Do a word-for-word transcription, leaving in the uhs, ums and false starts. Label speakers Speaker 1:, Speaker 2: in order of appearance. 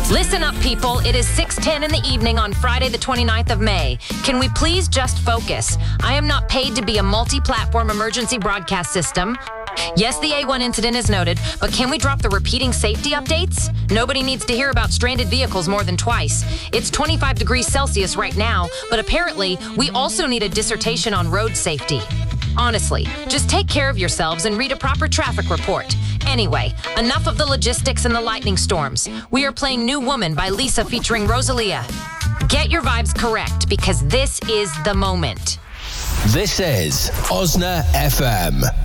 Speaker 1: Listen up, people. It is six ten in the evening on Friday, the twenty-ninth of May. Can we please just focus? I am not paid to be a multi-platform emergency broadcast system. Yes, the A one incident is noted, but can we drop the repeating safety updates? Nobody needs to hear about stranded vehicles more than twice. It's twenty-five degrees Celsius right now, but apparently we also need a dissertation on road safety. Honestly, just take care of yourselves and read a proper traffic report. Anyway, enough of the logistics and the lightning storms. We are playing New Woman by Lisa featuring Rosalia. Get your vibes correct, because this is the moment.
Speaker 2: This is Osna F M.